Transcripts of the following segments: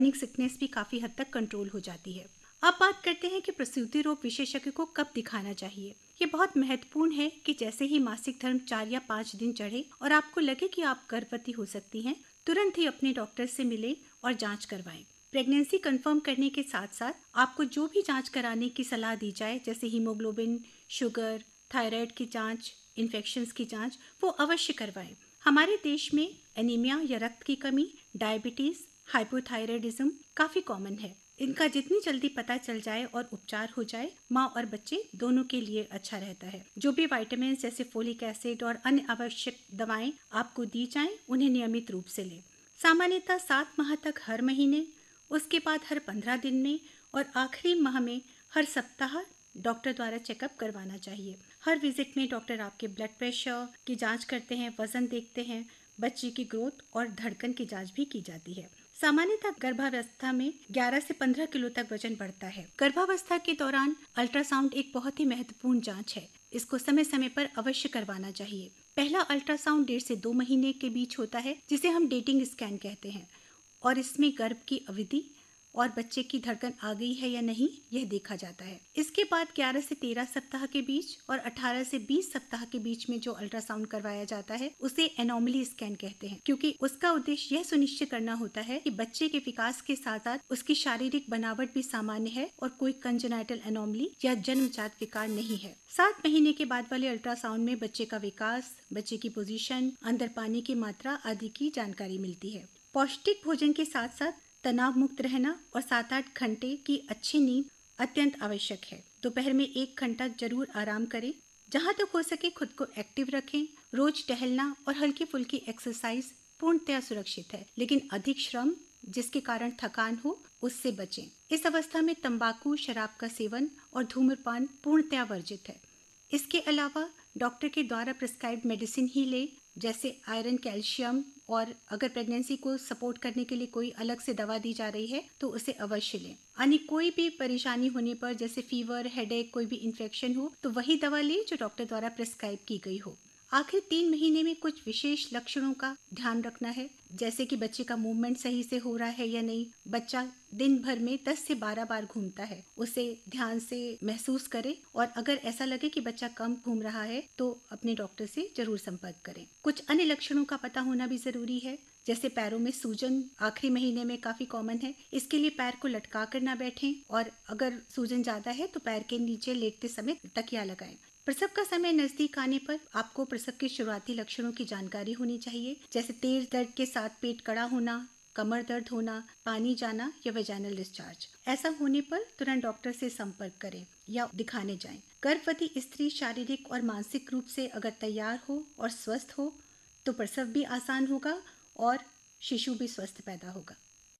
Sickness भी काफ़ी हद तक कंट्रोल हो जाती है। अब बात करते हैं कि प्रसूति रोग विशेषज्ञ को कब दिखाना चाहिए। ये बहुत महत्वपूर्ण है कि जैसे ही मासिक धर्म 4 या 5 दिन चढ़े और आपको लगे कि आप गर्भवती हो सकती हैं, तुरंत ही अपने डॉक्टर से मिलें और जांच करवाएं। प्रेगनेंसी कंफर्म करने के साथ साथ आपको जो भी जांच कराने की सलाह दी जाए, जैसे हीमोग्लोबिन, शुगर, थायराइड की जांच, इन्फेक्शंस की जांच, वो अवश्य करवाएं। हमारे देश में एनीमिया या रक्त की कमी, डायबिटीज, हाइपोथायराइडिज्म काफ़ी कॉमन है। इनका जितनी जल्दी पता चल जाए और उपचार हो जाए, माँ और बच्चे दोनों के लिए अच्छा रहता है। जो भी विटामिन जैसे फोलिक एसिड और अन्य आवश्यक दवाएं आपको दी जाएं, उन्हें नियमित रूप से लें। सामान्यतः 7 माह तक हर महीने, उसके बाद हर 15 दिन में और आखिरी माह में हर सप्ताह डॉक्टर द्वारा चेकअप करवाना चाहिए। हर विजिट में डॉक्टर आपके ब्लड प्रेशर की जांच करते हैं, वजन देखते हैं, बच्चे की ग्रोथ और धड़कन की जांच भी की जाती है। सामान्यतः गर्भावस्था में 11 से 15 किलो तक वजन बढ़ता है। गर्भावस्था के दौरान अल्ट्रासाउंड एक बहुत ही महत्वपूर्ण जांच है। इसको समय समय पर अवश्य करवाना चाहिए। पहला अल्ट्रासाउंड 1.5 से 2 महीने के बीच होता है, जिसे हम डेटिंग स्कैन कहते हैं, और इसमें गर्भ की अवधि और बच्चे की धड़कन आ गई है या नहीं, यह देखा जाता है। इसके बाद 11 से 13 सप्ताह के बीच और 18 से 20 सप्ताह के बीच में जो अल्ट्रासाउंड करवाया जाता है, उसे एनोमली स्कैन कहते हैं, क्योंकि उसका उद्देश्य यह सुनिश्चित करना होता है कि बच्चे के विकास के साथ साथ उसकी शारीरिक बनावट भी सामान्य है और कोई कंजेनाइटल एनोमली या जन्मजात विकार नहीं है। 7 महीने के बाद वाले अल्ट्रासाउंड में बच्चे का विकास, बच्चे की पोजीशन, अंदर पानी की मात्रा आदि की जानकारी मिलती है। पौष्टिक भोजन के साथ साथ तनाव मुक्त रहना और 7-8 घंटे की अच्छी नींद अत्यंत आवश्यक है। दोपहर में 1 घंटा जरूर आराम करें। जहाँ तक हो सके खुद को एक्टिव रखें। रोज टहलना और हल्की फुल्की एक्सरसाइज पूर्णतया सुरक्षित है, लेकिन अधिक श्रम जिसके कारण थकान हो, उससे बचें। इस अवस्था में तंबाकू, शराब का सेवन और धूम्रपान पूर्णतया वर्जित है। इसके अलावा डॉक्टर के द्वारा प्रिस्क्राइब्ड मेडिसिन ही लें, जैसे आयरन, कैल्शियम, और अगर प्रेगनेंसी को सपोर्ट करने के लिए कोई अलग से दवा दी जा रही है तो उसे अवश्य लें। यानी कोई भी परेशानी होने पर, जैसे फीवर, हेडेक, कोई भी इन्फेक्शन हो, तो वही दवा लें जो डॉक्टर द्वारा प्रिस्क्राइब की गई हो। आखिर 3 महीने में कुछ विशेष लक्षणों का ध्यान रखना है, जैसे कि बच्चे का मूवमेंट सही से हो रहा है या नहीं। बच्चा दिन भर में 10 से 12 बार घूमता है, उसे ध्यान से महसूस करें, और अगर ऐसा लगे कि बच्चा कम घूम रहा है तो अपने डॉक्टर से जरूर संपर्क करें। कुछ अन्य लक्षणों का पता होना भी जरूरी है, जैसे पैरों में सूजन आखिरी महीने में काफी कॉमन है। इसके लिए पैर को लटका कर ना बैठें, और अगर सूजन ज्यादा है तो पैर के नीचे लेटते समय तकिया लगाएं। प्रसव का समय नजदीक आने पर आपको प्रसव के शुरुआती लक्षणों की जानकारी होनी चाहिए, जैसे तेज दर्द के साथ पेट कड़ा होना, कमर दर्द होना, पानी जाना या वेजाइनल डिस्चार्ज। ऐसा होने पर तुरंत डॉक्टर से संपर्क करें या दिखाने जाएं। गर्भवती स्त्री शारीरिक और मानसिक रूप से अगर तैयार हो और स्वस्थ हो तो प्रसव भी आसान होगा और शिशु भी स्वस्थ पैदा होगा।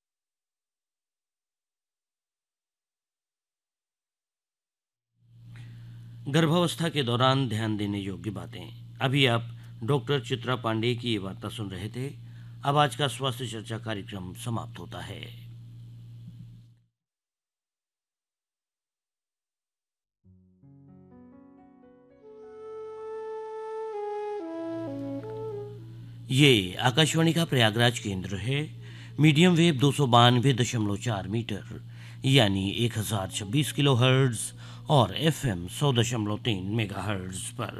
गर्भावस्था के दौरान ध्यान देने योग्य बातें। अभी आप डॉक्टर चित्रा पांडे की ये वार्ता सुन रहे थे। अब आज का स्वास्थ्य चर्चा कार्यक्रम समाप्त होता है। ये आकाशवाणी का प्रयागराज केंद्र है। मीडियम वेव 292.4 मीटर यानी 1026 किलो हर्ट्ज और FM 100.3 मेगा हर्ट्ज पर